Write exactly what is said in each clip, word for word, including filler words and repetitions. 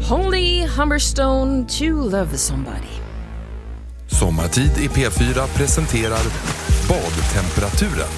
Holly Humberstone, To Love Somebody. Sommartid i P fyra presenterar badtemperaturen.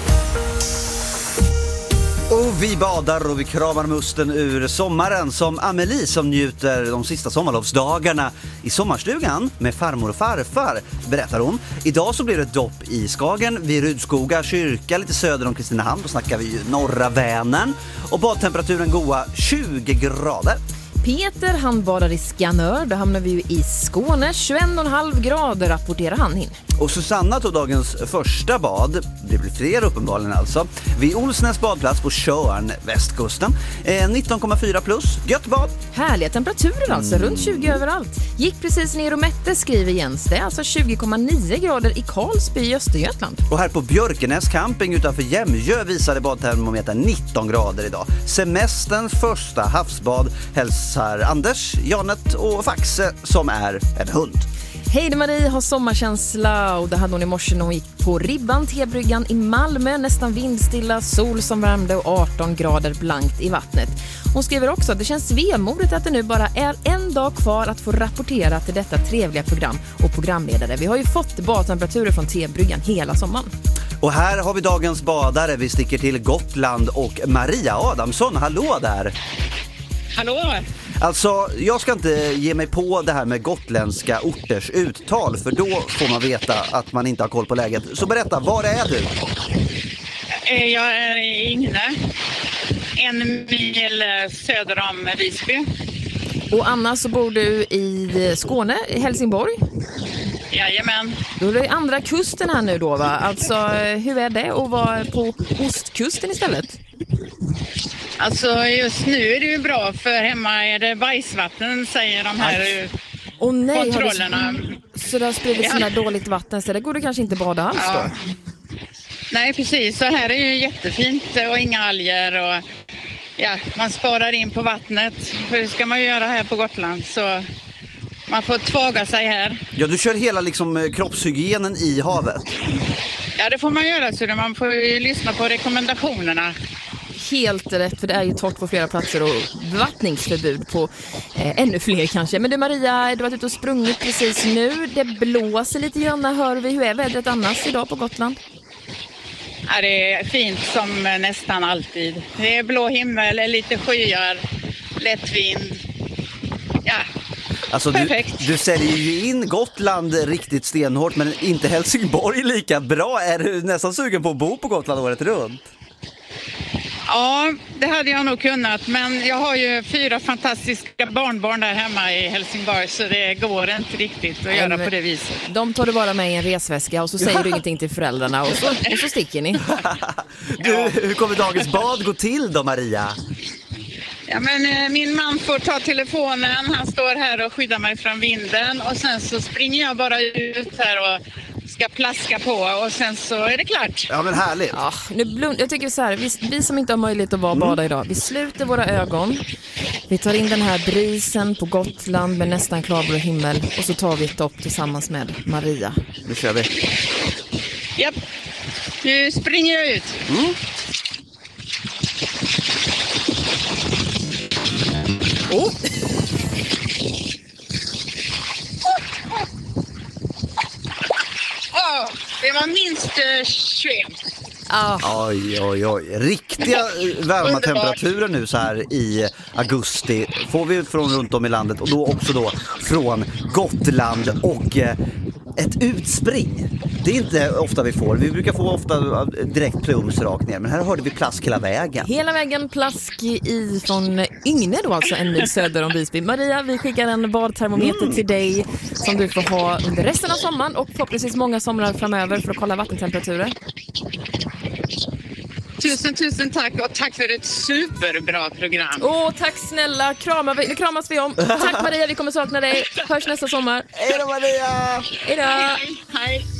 Och vi badar och vi kramar musten ur sommaren som Amelie som njuter de sista sommarlovsdagarna i sommarstugan med farmor och farfar, berättar hon. Idag så blir det ett dopp i Skagen vid Rudskoga kyrka, lite söder om Kristinehamn. Då snackar vi ju norra Vänern. Och badtemperaturen goa tjugo grader. Peter, han badar i Skanör, då hamnar vi ju i Skåne. tjugoett komma fem grader rapporterar han in. Och Susanna tog dagens första bad, det blir fler uppenbarligen alltså, vid Olsnäs badplats på Tjörn, västkusten. eh, nitton komma fyra plus, gött bad. Härliga temperaturer alltså, mm. runt tjugo överallt. Gick precis ner och mätte, skriver Jens. Det är alltså tjugo komma nio grader i Karlsby i Östergötland. Och här på Björkenäs camping utanför Jämjö visade badtermometern nitton grader idag. Semesterns första havsbad hälsar Anders, Janet och Faxe som är en hund. Hej, Marie har sommarkänsla och det hade hon i morse när hon gick på Ribban, Tebryggan i Malmö. Nästan vindstilla, sol som värmde och arton grader blankt i vattnet. Hon skriver också att det känns vemodigt att det nu bara är en dag kvar att få rapportera till detta trevliga program och programledare. Vi har ju fått badtemperaturer från Tebryggan hela sommaren. Och här har vi dagens badare. Vi sticker till Gotland och Maria Adamsson. Hallå där! Hallå! Alltså, jag ska inte ge mig på det här med gotländska orters uttal, för då får man veta att man inte har koll på läget. Så berätta, var är du? Jag är i Ingne, en mil söder om Visby. Och Anna, så bor du i Skåne, Helsingborg? Jajamän. Då är det andra kusten här nu då, va? Alltså, hur är det att vara på ostkusten istället? Alltså just nu är det ju bra, för hemma är det bajsvatten, säger de här oh, nej, kontrollerna. Det, så där sprider ja. sådana dåligt vatten, så det går det kanske inte bada alls ja. då? Nej, precis. Så här är ju jättefint och inga alger och ja, man sparar in på vattnet. För det ska man ju göra här på Gotland, så man får tvaga sig här. Ja, du kör hela liksom kroppshygienen i havet. Ja, det får man göra, så man får ju lyssna på rekommendationerna. Helt rätt, för det är ju torrt på flera platser och bevattningsförbud på eh, ännu fler kanske. Men du Maria, du har varit ute och sprungit precis nu. Det blåser lite grann, hör vi. Hur är vädret annars idag på Gotland? Ja, det är fint som nästan alltid. Det är blå himmel, lite skyar, lätt vind. Ja, alltså perfekt. Du, du säljer ju in Gotland riktigt stenhårt, men inte Helsingborg lika bra. Är du nästan sugen på att bo på Gotland året runt? Ja, det hade jag nog kunnat, men jag har ju fyra fantastiska barnbarn där hemma i Helsingborg, så det går inte riktigt att Nej, göra på det viset. De tar du bara med i en resväska och så säger du ingenting till föräldrarna och så, och så sticker ni. Du, hur kommer dagens bad gå till då, Maria? Ja, men eh, min man får ta telefonen, han står här och skyddar mig från vinden, och sen så springer jag bara ut här och ska plaska på, och sen så är det klart. Ja, men härligt. Ja, nu blund- jag tycker så här, vi, vi som inte har möjlighet att vara mm. bada idag, vi sluter våra ögon, vi tar in den här brisen på Gotland med nästan klarblå himmel, och så tar vi ett dopp tillsammans med Maria. Nu kör vi. Japp, nu springer jag ut. Mm. Oh. Oh, det var minst uh, tjugoett. Ah. Oj, oj, oj. Riktiga varma temperaturer nu så här i augusti får vi från runt om i landet, och då också då från Gotland, och eh, ett utspring. Det är inte ofta vi får. Vi brukar få ofta direkt plums rakt ner, men här hörde vi plask hela vägen. Hela vägen plask i från Ingne då, alltså en mil söder om Visby. Maria, vi skickar en badtermometer mm. till dig som du får ha under resten av sommaren och förhoppningsvis många somrar framöver för att kolla vattentemperaturer. Tusen, tusen tack, och tack för ett superbra program. Åh, tack snälla. Kramar vi, nu kramas vi om. Tack Maria, vi kommer sakna dig. Hörs nästa sommar. Hej då Maria! Hej då! Hej, hej.